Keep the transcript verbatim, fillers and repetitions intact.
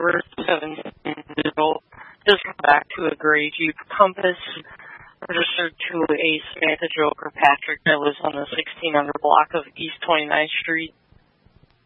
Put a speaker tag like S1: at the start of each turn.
S1: October seventeenth, just come back to a gray Jeep Compass, registered to a Samantha Joker Patrick that lives on the sixteen hundred block of East twenty-ninth Street.